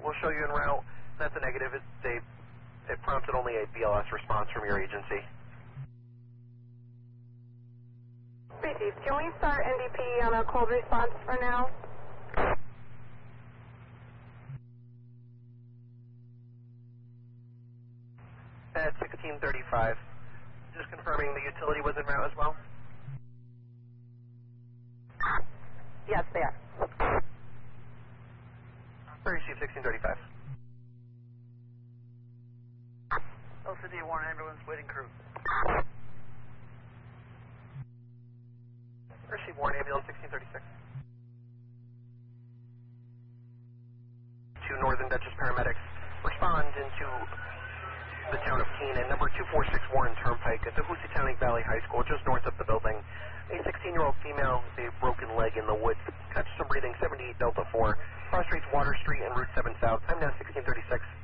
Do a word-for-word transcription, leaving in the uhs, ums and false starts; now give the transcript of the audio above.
we'll show you en route. That's a negative. It, they, it prompted only a B L S response from your agency. Chief, can we start N D P on a cold response for now? At sixteen thirty-five. Just confirming the utility was en route as well? Yes, they are. Receive sixteen thirty-five. L C D Warren ambulance waiting crew. Receive Warren ambulance sixteen thirty-six. Two Northern Dutchess paramedics respond into the town of Keene and number two four six Warren Turnpike at the Housatonic Valley High School, just north of the building. A sixteen-year-old female with a broken leg in the woods, catches some breathing, seventy-eight Delta four, cross streets Water Street and Route seven South. Time now sixteen thirty-six.